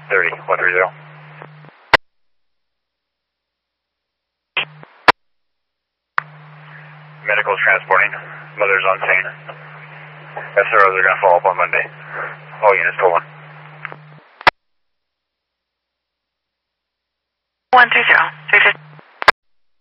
30, 130. Medical's transporting. Mother's on scene. SROs are going to follow up on Monday. All units to 1. 130. 350.